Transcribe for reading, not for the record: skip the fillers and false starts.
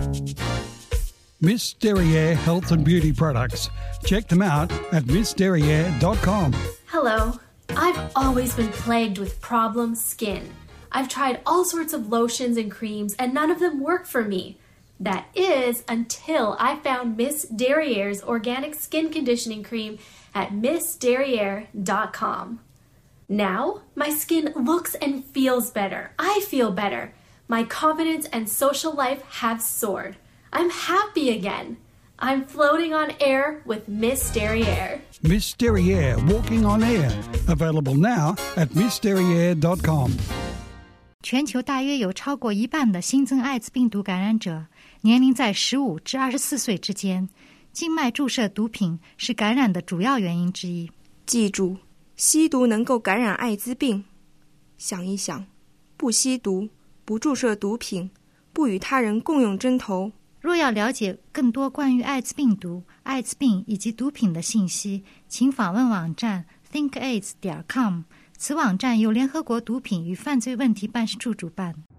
Miss Derriere Health and Beauty Products. Check them out at missderriere.com. Hello. I've always been plagued with problem skin. I've tried all sorts of lotions and creams and none of them work for me. That is until I found Miss Derriere's organic skin conditioning cream at missderriere.com. Now, my skin looks and feels better. I feel better. My confidence and social life have soared. I'm happy again. I'm floating on air with Miss Derriere. Miss Derriere Walking on Air. Available now at missderriere.com. 全球大约有超过1半的新增艾滋病毒感染者年龄在15至24岁之间，静脉注射毒品是感染的主要原因之一。 记住，吸毒能够感染艾滋病。想一想，不吸毒，不注射毒品，不与他人共用针头。 若要了解更多关于艾滋病毒、艾滋病以及毒品的信息，请访问网站 thinkaids.com。此网站由联合国毒品与犯罪问题办事处主办。